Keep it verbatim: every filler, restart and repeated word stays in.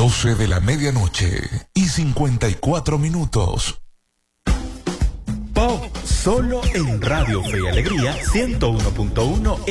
doce de la medianoche y cincuenta y cuatro minutos. Pop, solo en Radio Fe y Alegría ciento uno punto uno